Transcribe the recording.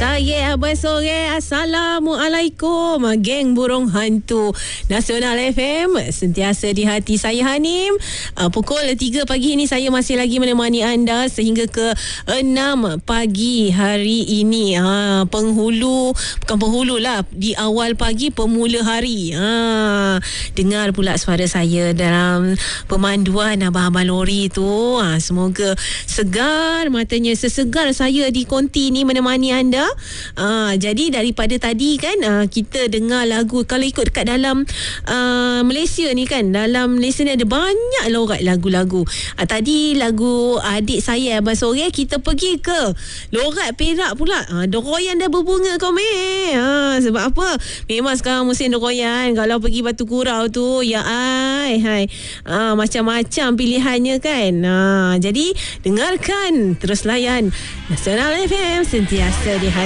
Saya Abang Sore. Assalamualaikum. Geng Burung Hantu Nasional FM, sentiasa di hati saya Hanim. Pukul 3 pagi ini saya masih lagi menemani anda sehingga ke 6 pagi hari ini. Bukan penghulu lah, di awal pagi pemula hari. Dengar pula suara saya dalam pemanduan abang-abang lori tu. Semoga segar matanya, sesegar saya di konti ni menemani anda. Jadi daripada tadi kan kita dengar lagu. Kalau ikut dekat dalam Malaysia ni kan, dalam Malaysia ni ada banyak lorat lagu-lagu. Tadi lagu adik saya Abang Sore, kita pergi ke lorat Perak pula. Doroyan dah berbunga kau meh. Sebab apa? Memang sekarang musim doroyan. Kalau pergi Batu Kurau tu, ya hai. Macam-macam pilihannya kan. Jadi dengarkan, terus layan Nasional FM, sentiasa di hati.